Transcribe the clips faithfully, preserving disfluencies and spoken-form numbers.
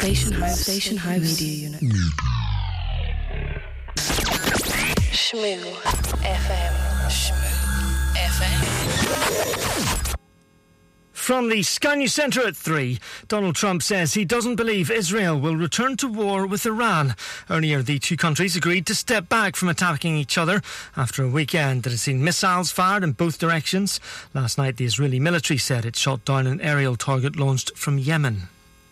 Station House, Station House Media Unit. Shmoo F M. Shmoo F M. From the Sky News Centre at three, Donald Trump says he doesn't believe Israel will return to war with Iran. Earlier, the two countries agreed to step back from attacking each other after a weekend that has seen missiles fired in both directions. Last night, the Israeli military said it shot down an aerial target launched from Yemen.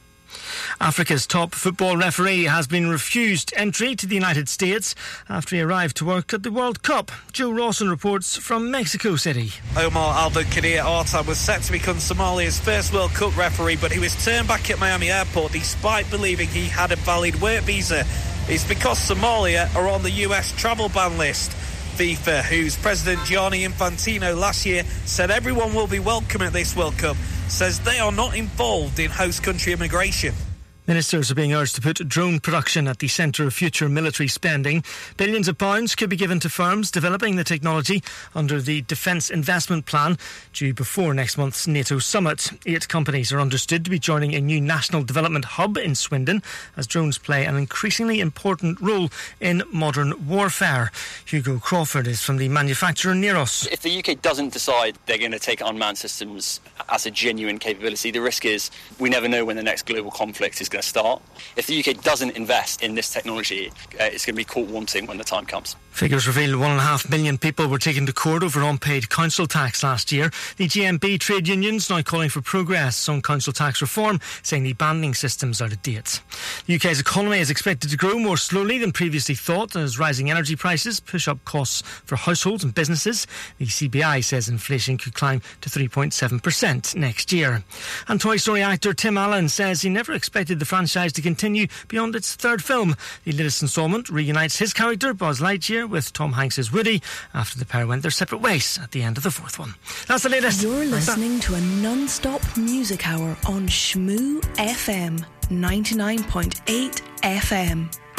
Africa's top football referee has been refused entry to the United States after he arrived to work at the World Cup. Joe Rawson reports from Mexico City. Omar Al-Kadir Artan was set to become Somalia's first World Cup referee, but he was turned back at Miami Airport despite believing he had a valid work visa. It's because Somalia are on the U S travel ban list. FIFA, whose president Gianni Infantino last year said everyone will be welcome at this World Cup, says they are not involved in host country immigration. Ministers are being urged to put drone production at the centre of future military spending. Billions of pounds could be given to firms developing the technology under the Defence Investment Plan, due before next month's NATO summit. Eight companies are understood to be joining a new national development hub in Swindon, as drones play an increasingly important role in modern warfare. Hugo Crawford is from the manufacturer Neros. If the U K doesn't decide they're going to take unmanned systems as a genuine capability, the risk is we never know when the next global conflict is going to start. If the U K doesn't invest in this technology, uh, it's going to be caught wanting when the time comes. Figures reveal one and a half million people were taken to court over unpaid council tax last year. The G M B trade unions now calling for progress on council tax reform, saying the banding system's out of date. The U K's economy is expected to grow more slowly than previously thought as rising energy prices push up costs for households and businesses. The C B I says inflation could climb to three point seven percent next year. And Toy Story actor Tim Allen says he never expected the franchise to continue beyond its third film. The latest instalment reunites his character, Buzz Lightyear, with Tom Hanks's Woody after the pair went their separate ways at the end of the fourth one. That's the latest. You're listening to a non-stop music hour on Shmoo F M, ninety-nine point eight F M.